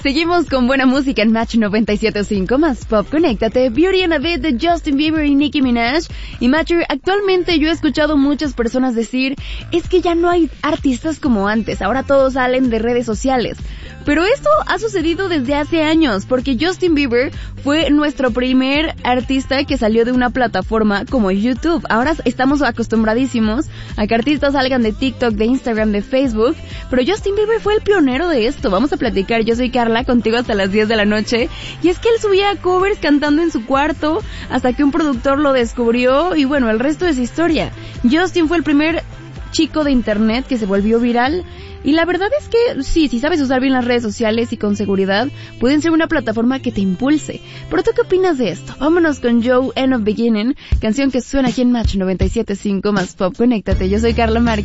Seguimos con buena música en Match 97.5, más pop, conéctate. Beauty and a Bit de Justin Bieber y Nicki Minaj. Y Matcher, actualmente yo he escuchado muchas personas decir, es que ya no hay artistas como antes, ahora todos salen de redes sociales. Pero esto ha sucedido desde hace años, porque Justin Bieber fue nuestro primer artista que salió de una plataforma como YouTube. Ahora estamos acostumbradísimos a que artistas salgan de TikTok, de Instagram, de Facebook, pero Justin Bieber fue el pionero de esto. Vamos a platicar, yo soy Carla, contigo hasta las 10 de la noche, y es que él subía covers cantando en su cuarto, hasta que un productor lo descubrió, y bueno, el resto es historia. Justin fue el primer chico de internet que se volvió viral, y la verdad es que sí, si sabes usar bien las redes sociales y con seguridad, pueden ser una plataforma que te impulse. Pero ¿tú qué opinas de esto? Vámonos con Joe, End of Beginning, canción que suena aquí en Match 97.5 más pop. Conéctate, yo soy Carla Márquez.